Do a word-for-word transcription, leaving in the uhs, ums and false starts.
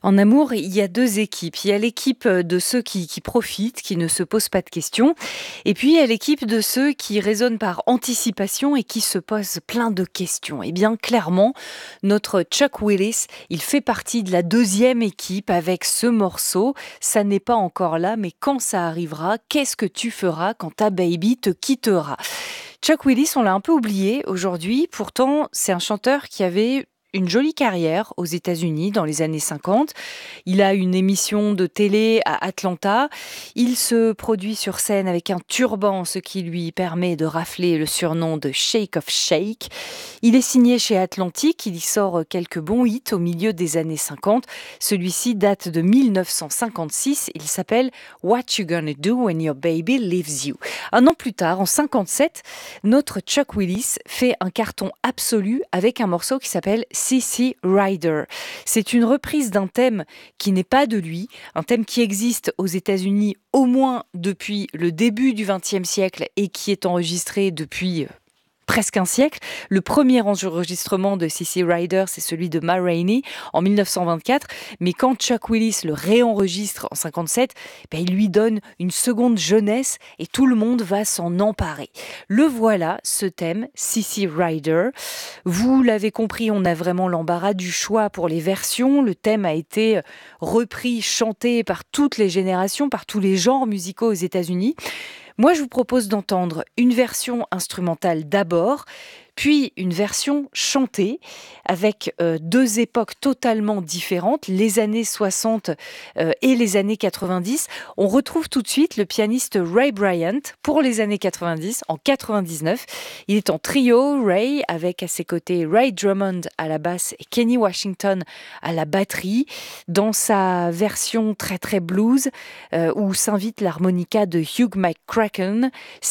En amour, il y a deux équipes. Il y a l'équipe de ceux qui, qui profitent, qui ne se posent pas de questions. Et puis, il y a l'équipe de ceux qui raisonnent par anticipation et qui se posent plein de questions. Eh bien, clairement, notre Chuck Willis, il fait partie de la deuxième équipe avec ce morceau. Ça n'est pas encore là, mais quand ça arrivera, qu'est-ce que tu feras quand ta baby te quittera? Chuck Willis, on l'a un peu oublié aujourd'hui. Pourtant, c'est un chanteur qui avait une jolie carrière aux États-Unis dans les années cinquante. Il a une émission de télé à Atlanta. Il se produit sur scène avec un turban, ce qui lui permet de rafler le surnom de Shake of Shake. Il est signé chez Atlantic. Il y sort quelques bons hits au milieu des années cinquante. Celui-ci date de mille neuf cent cinquante-six. Il s'appelle What You Gonna Do When Your Baby Leaves You. Un an plus tard, en cinquante-sept, notre Chuck Willis fait un carton absolu avec un morceau qui s'appelle Sissy Rider. C'est une reprise d'un thème qui n'est pas de lui, un thème qui existe aux États-Unis au moins depuis le début du vingtième siècle et qui est enregistré depuis presque un siècle. Le premier enregistrement de Sissy Rider, c'est celui de Ma Rainey en mille neuf cent vingt-quatre. Mais quand Chuck Willis le réenregistre en cinquante-sept, ben il lui donne une seconde jeunesse et tout le monde va s'en emparer. Le voilà, ce thème, Sissy Rider. Vous l'avez compris, on a vraiment l'embarras du choix pour les versions. Le thème a été repris, chanté par toutes les générations, par tous les genres musicaux aux États-Unis. Moi, je vous propose d'entendre une version instrumentale d'abord, puis une version chantée avec euh, deux époques totalement différentes, les années soixante euh, et les années quatre-vingt-dix. On retrouve tout de suite le pianiste Ray Bryant pour les années quatre-vingt-dix, en quatre-vingt-dix-neuf. Il est en trio, Ray, avec à ses côtés Ray Drummond à la basse et Kenny Washington à la batterie, dans sa version très très blues, euh, où s'invite l'harmonica de Hugh McCracken.